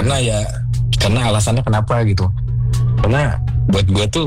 Karena alasannya kenapa gitu. Karena buat gue tuh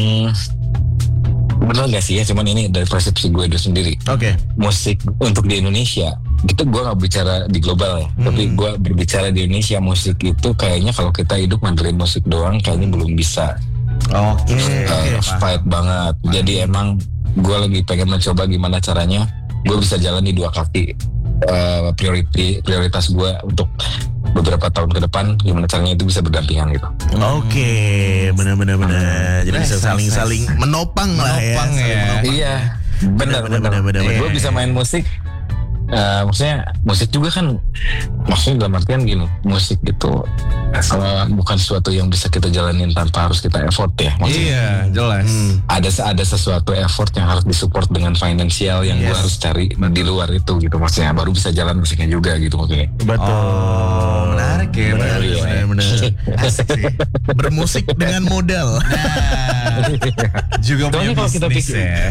bener gak sih ya, cuman ini dari persepsi gue itu sendiri. Musik untuk di Indonesia itu gue gak bicara di global ya, tapi gue berbicara di Indonesia. Musik itu kayaknya kalau kita hidup ngandelin musik doang kayaknya belum bisa fight banget. Jadi emang gue lagi pengen mencoba gimana caranya gue bisa jalan di dua kaki. Prioritas gue untuk beberapa tahun ke depan gimana caranya itu bisa berdampingan gitu. Benar. Jadi bisa saling menopang lah ya. Iya, benar. Gue bisa main musik. Maksudnya musik juga kan, maksudnya dalam artian gini, musik itu bukan sesuatu yang bisa kita jalanin tanpa harus kita effort ya. Maksudnya, iya, jelas. Ada sesuatu effort yang harus disupport dengan finansial yang gue harus cari di luar itu gitu. Maksudnya baru bisa jalan musiknya juga gitu maksudnya. Betul. Menarik ya. Benar. Asik sih. Bermusik dengan modal. Juga punya bisnis ya.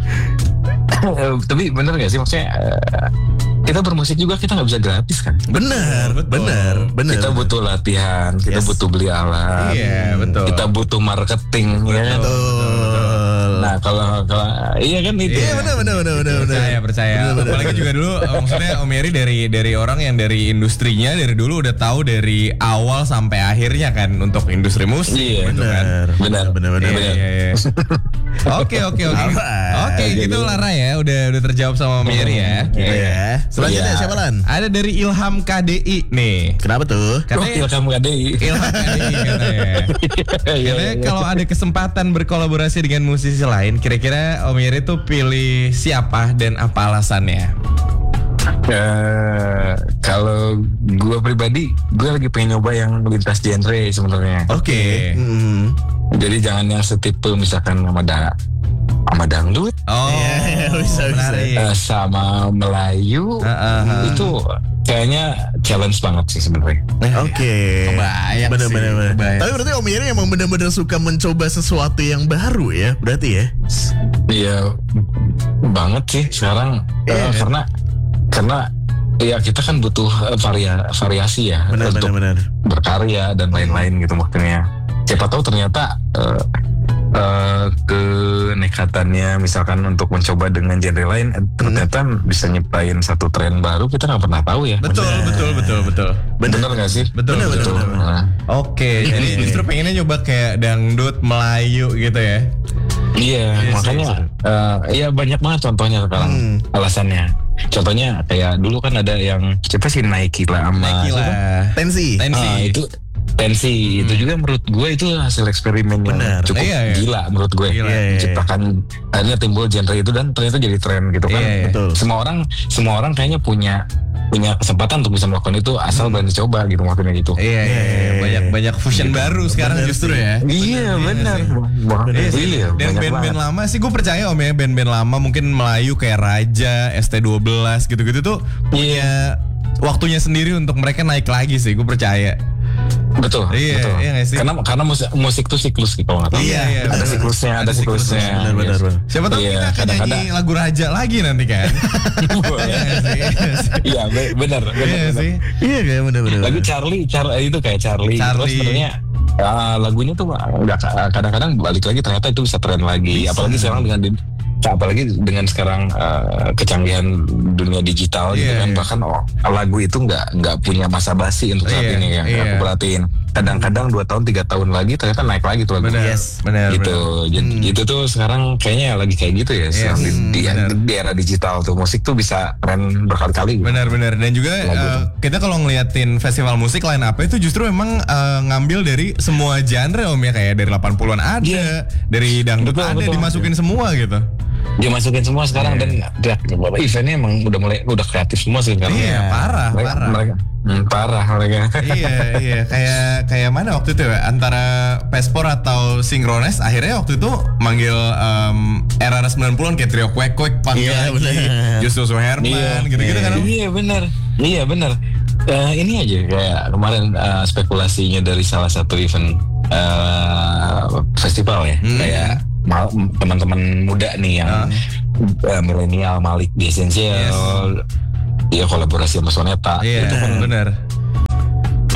Tapi bener gak sih maksudnya kita bermusik juga kita nggak bisa gratis kan? Benar. Kita butuh latihan, kita butuh beli alat, betul. Kita butuh marketing, ya. Nah kalau iya kan itu. Iya benar. Percaya. Apalagi juga dulu, maksudnya Om Yeri dari orang yang dari industrinya dari dulu udah tahu dari awal sampai akhirnya kan untuk industri musik. Iya, gitu kan. Benar. Iya. Oke, gitu Lara ya, udah terjawab sama Om Yeri ya. Iya. Selanjutnya siapa Lan? Ada dari Ilham KDI nih. Kenapa tuh? Ilham KDI katanya. Karena kalau ada kesempatan berkolaborasi dengan musisi lain, kira-kira Om Yeri tuh pilih siapa dan apa alasannya? Kalau gue pribadi, gue lagi pengen nyoba yang lintas genre sebenarnya. Oke. Jadi jangan yang setipe misalkan sama dangdut, bisa. sama Melayu, itu kayaknya challenge banget sih sebenarnya. Kebayang bener. Kebayang. Tapi berarti Om Yeri emang benar-benar suka mencoba sesuatu yang baru ya, berarti ya? Iya banget sih sekarang. Karena ya kita kan butuh variasi ya untuk berkarya dan lain-lain gitu maksudnya. Siapa tahu ternyata kenekatannya misalkan untuk mencoba dengan genre lain ternyata bisa nyiptain satu tren baru, kita nggak pernah tahu ya. Betul. Bener nggak sih? Betul. Nah. Oke, jadi justru pengennya nyoba kayak dangdut Melayu gitu ya. Iya, makanya ya banyak banget contohnya sekarang alasannya. Contohnya kayak dulu kan ada yang siapa sih Nike lah sama Tensi. Itu Tensi itu juga menurut gue itu hasil eksperimen yang cukup gila menurut gue. Menciptakan akhirnya timbul genre itu dan ternyata jadi tren gitu kan. Betul. Semua orang kayaknya punya kesempatan untuk bisa melakukan itu asal berani coba gitu maksudnya gitu. Banyak fusion baru sekarang justru ya. Iya benar. Dan band-band lama sih gue percaya Om ya, band-band lama mungkin Melayu kayak Raja, ST12 gitu-gitu tuh punya waktunya sendiri untuk mereka naik lagi sih, gue percaya. Betul. Iya sih? Karena musik tuh siklus gitu kalau nggak tahu. Iya. Ada siklusnya. Benar. Siapa tahu kita akan nyanyi lagu Raja lagi nanti kan. Iya benar. Iya kayak benar. Lagu Charlie itu kayak Charlie. Terus sebenarnya lagunya tuh kadang-kadang balik lagi ternyata itu bisa tren lagi. Apalagi dengan sekarang kecanggihan dunia digital gitu kan, bahkan lagu itu nggak punya masa basi untuk saat ini yang aku perhatiin. Kadang-kadang 2 tahun 3 tahun lagi ternyata naik lagi tuh lagu. Benar. Gitu. Jadi itu tuh sekarang kayaknya lagi kayak gitu ya. Di era digital tuh musik tuh bisa tren berkali-kali. Benar. Dan juga kita kalau ngeliatin festival musik line up itu justru memang ngambil dari semua genre Om ya, kayak dari 80-an ada, dari dangdut ada, dimasukin semua gitu. Dia masukin semua sekarang dan eventnya emang udah kreatif semua sih sekarang. Iya, parah. Parah mereka. Iya. Kayak mana waktu itu ya? Antara Pespor atau Synchronize akhirnya waktu itu manggil era 90-an kayak Trio Kwek panggil lagi Justus Herman gitu-gitu kan. Iya benar. Ini aja kayak kemarin spekulasinya dari salah satu event festival ya. Kayak teman-teman muda nih yang milenial, Malik di Essential, dia kolaborasi sama Soneta. Iya, itu kan benar.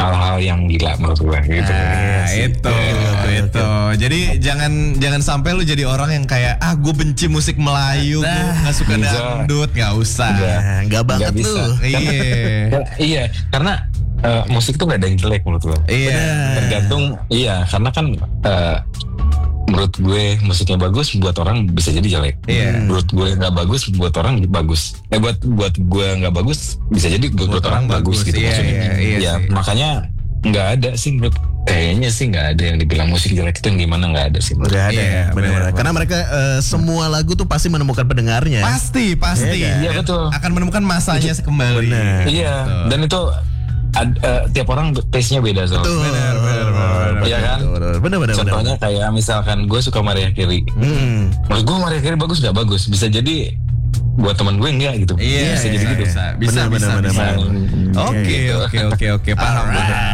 hal-hal yang gila menurut gue gitu. Itu. Jadi jangan sampai lu jadi orang yang kayak gue benci musik Melayu, gue nggak suka dangdut, nggak usah. Nggak banget Nggak lu. Iya. Iya, karena musik tuh gak ada yang jelek menurut gue. Iya. Tergantung, karena kan menurut gue musiknya bagus buat orang bisa jadi jelek. Iya. Menurut gue nggak bagus buat orang bagus. Buat gue nggak bagus bisa jadi buat orang bagus gitu maksudnya. Iya, makanya nggak ada sih menurut kayaknya sih nggak ada yang dibilang musik jelek itu yang gimana, nggak ada sih. Nggak ada ya, benar-benar. Karena mereka semua lagu tuh pasti menemukan pendengarnya. Pasti. Iya betul. Akan menemukan masanya kembali. Benar. Iya, dan itu tiap orang taste-nya beda soalnya. Betul. Benar. Iya kan? Benar. Contohnya kayak misalkan gue suka Mariah Carey. Menurut gue Mariah Carey bagus gak bagus. Bisa jadi buat teman gue enggak gitu. Iya, bisa jadi gitu. Bisa. Oke, paham.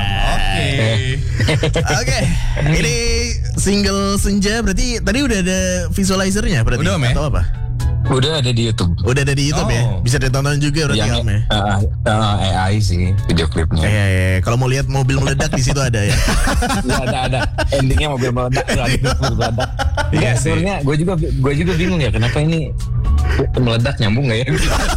Oke. Ini single Senja berarti tadi udah ada visualizernya berarti Udah, Om, ya? atau apa? Udah ada di YouTube. Udah ada di YouTube ya. Bisa ditonton juga berarti Yang Om ya. AI sih video klipnya. Kalau mau lihat mobil meledak di situ ada ya. Ya, ada. Endingnya mobil meledak. Iya sih. Sebenarnya gue juga bingung ya kenapa ini meledak, nyambung nggak ya?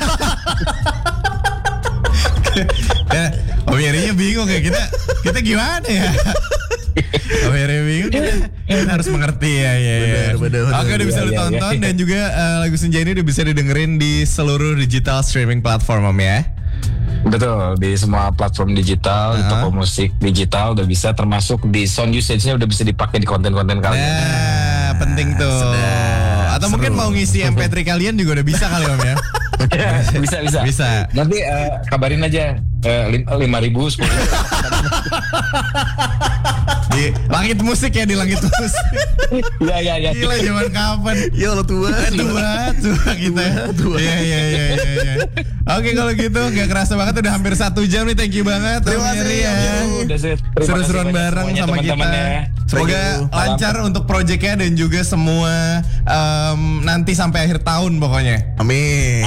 Om Yerinya bingung ya, kita gimana ya? Om Yeri bingung, kita harus mengerti ya. Bener. Oke, udah bisa ditonton dan juga lagu Senja ini udah bisa didengerin di seluruh digital streaming platform Om ya. Betul, di semua platform digital, di toko musik digital udah bisa, termasuk di sound usage-nya udah bisa dipakai di konten-konten kalian. Nah, penting tuh. Atau mungkin mau ngisi MP3 kalian juga udah bisa kali Om ya. Bisa. Nanti kabarin aja 5.000, 10.000. Di langit musik ya, di langit musik. Iya. Gila, zaman kapan? Ya Allah tua kita. Iya. Oke, kalau gitu nggak kerasa banget udah hampir 1 jam nih. Thank you banget Om Yeri ya. Seru-seruan bareng sama kita. Semoga lancar untuk proyeknya dan juga semua nanti sampai akhir tahun pokoknya. Amin.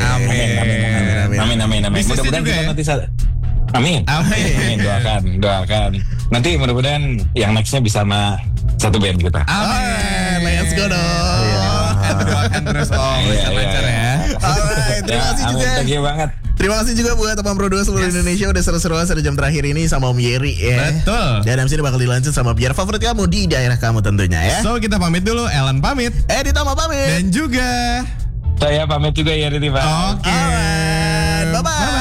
Bisnisnya Mudah-mudahan juga kita ya? nanti Amin. Doakan. Nanti mudah-mudahan yang nextnya bisa sama satu band kita. Amin. Let's go dong. Doakan terus Om, lancar ya. Alright, terima kasih juga. Thank you banget. Terima kasih juga buat teman Pro 2 seluruh Indonesia udah seru-seruan 1 jam terakhir ini sama Om Yeri ya. Betul. Dan abis ini bakal dilanjut sama biar favorit kamu di daerah kamu tentunya ya. So kita pamit dulu, Ellen pamit, Ditama pamit. dan juga Saya pamit juga ya Riti Pak. Oke. Alright, bye-bye.